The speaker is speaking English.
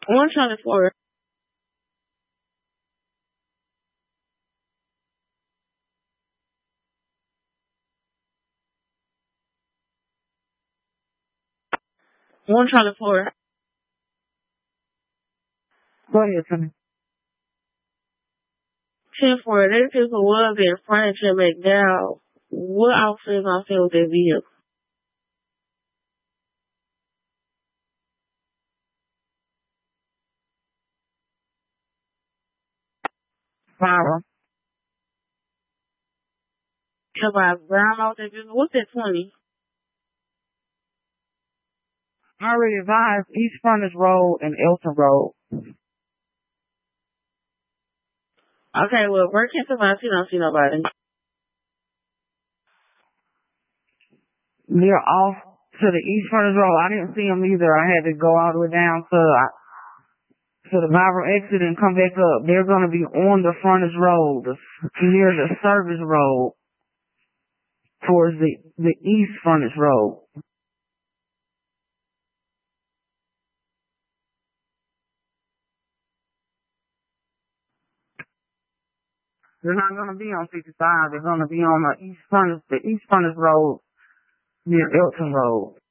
124. 124. Go ahead, Tony. 10-4. They people was in furniture McDowell. What officers on scene with their vehicle? Myra. Somebody brown out there. What's that 20? I already advised East Furnace Road and Elton Road. Okay, well, where can somebody see? Don't see nobody. They're off to the East Furnace Road. I didn't see them either. I had to go all the way down to the Bible exit and come back up. They're going to be on the Furnace Road, near the Service Road, towards the East Furnace Road. They're not going to be on 55. They're going to be on the East Furnace Road near Elton Road.